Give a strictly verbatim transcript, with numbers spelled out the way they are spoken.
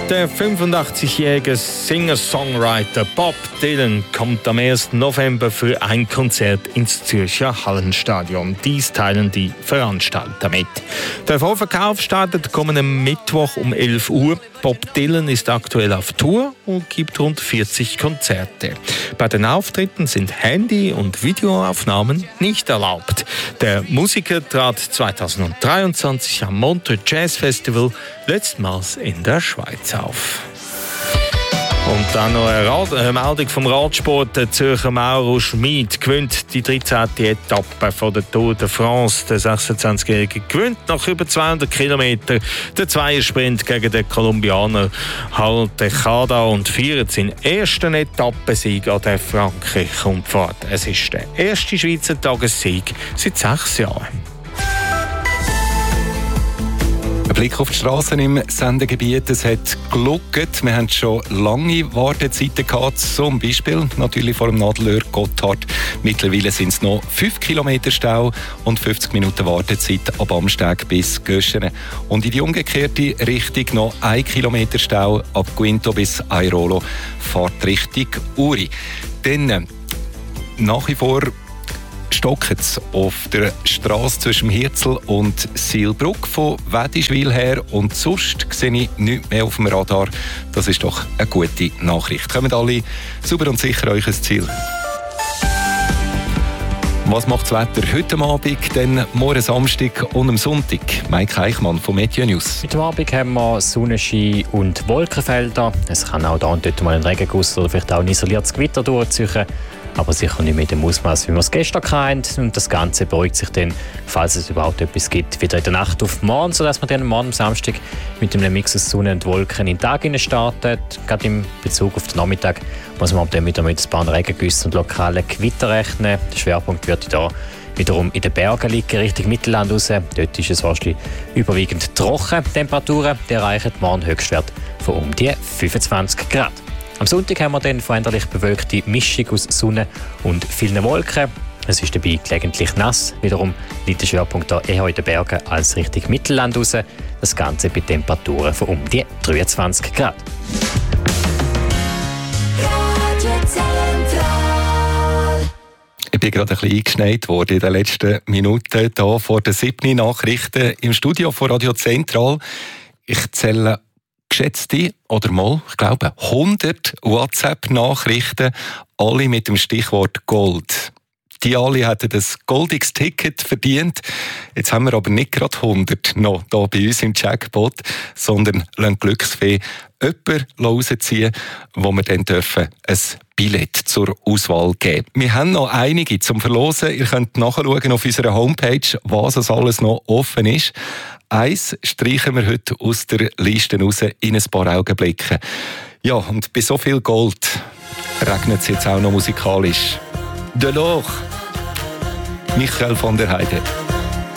Der fünfundachtzigjährige Singer-Songwriter Bob Dylan kommt am ersten November für ein Konzert ins Zürcher Hallenstadion. Dies teilen die Veranstalter mit. Der Vorverkauf startet kommenden Mittwoch um elf Uhr. Bob Dylan ist aktuell auf Tour und gibt rund vierzig Konzerte. Bei den Auftritten sind Handy- und Videoaufnahmen nicht erlaubt. Der Musiker trat zweitausenddreiundzwanzig am Montreux Jazz Festival letztmals in der Schweiz auf. Und dann noch eine, Rad- eine Meldung vom Radsport. Der Zürcher Mauro Schmid gewinnt die dreizehnte Etappe von der Tour de France. Der sechsundzwanzigjährige gewinnt nach über zweihundert Kilometern den Zweiersprint gegen den Kolumbianer Harold Tejada und feiert seinen ersten Etappensieg an der Frankreich-Rundfahrt. Es ist der erste Schweizer Tagessieg seit sechs Jahren. Ein Blick auf die Strassen im Sendegebiet. Es hat geluckert. Wir haben schon lange Wartezeiten gehabt. Zum Beispiel natürlich vor dem Nadelöhr Gotthard. Mittlerweile sind es noch fünf Kilometer Stau und fünfzig Minuten Wartezeit ab Amsteg bis Göschene. Und in die umgekehrte Richtung noch ein Kilometer Stau ab Guinto bis Airolo. Fahrt Richtung Uri. Dann nach wie vor stockt es auf der Straße zwischen Hirzel und Silbruck von Wädischwil her und sonst sehe ich nichts mehr auf dem Radar. Das ist doch eine gute Nachricht. Kommt alle sauber und sicher euch ins Ziel. Was macht das Wetter heute Abend, dann morgen Samstag und am Sonntag? Mike Eichmann von Meteo News. Heute Abend haben wir Sonnenschein und Wolkenfelder. Es kann auch da und dort mal ein Regenguss oder vielleicht auch ein isoliertes Gewitter durchziehen. Aber sicher nicht mit dem Ausmaß, wie wir es gestern hatten. Und das Ganze beruhigt sich dann, falls es überhaupt etwas gibt, wieder in der Nacht auf morgen, sodass wir dann morgen am Samstag mit einem Mix aus Sonne und Wolken in den Tag starten. Gerade im Bezug auf den Nachmittag muss man dann wieder mit ein paar Regengüssen und lokalen Gewitter rechnen. Der Schwerpunkt wird hier wiederum in den Bergen liegen, Richtung Mittelland raus. Dort ist es wahrscheinlich überwiegend trocken. Temperaturen die erreichen morgen Höchstwert von um die fünfundzwanzig Grad. Am Sonntag haben wir dann veränderlich bewölkte Mischung aus Sonne und vielen Wolken. Es ist dabei gelegentlich nass. Wiederum liegt der Schwerpunkt hier eher in den Bergen als Richtung Mittelland raus. Das Ganze bei Temperaturen von um die dreiundzwanzig Grad. Ich bin gerade ein bisschen eingeschneit worden in den letzten Minuten hier vor den siebten Nachrichten im Studio von Radio Zentral. Ich zähle geschätzte, oder mal, ich glaube, hundert WhatsApp-Nachrichten, alle mit dem Stichwort Gold. Die alle hätten das goldiges Ticket verdient. Jetzt haben wir aber nicht gerade hundert noch hier bei uns im Jackpot, sondern lassen Glücksfee jemanden rausziehen, wo wir dann dürfen ein Billett zur Auswahl geben. Wir haben noch einige zum Verlosen. Ihr könnt nachschauen auf unserer Homepage, was es alles noch offen ist. Eins streichen wir heute aus der Liste raus in ein paar Augenblicken. Ja, und bei so viel Gold regnet es jetzt auch noch musikalisch. Delors, Michael van der Heijden.